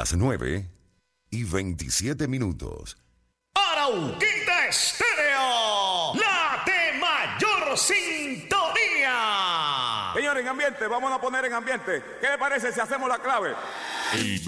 las 9:27. Arauquita Estéreo, la de mayor sintonía. Señores, en ambiente, vamos a poner en ambiente. ¿Qué le parece si hacemos la clave?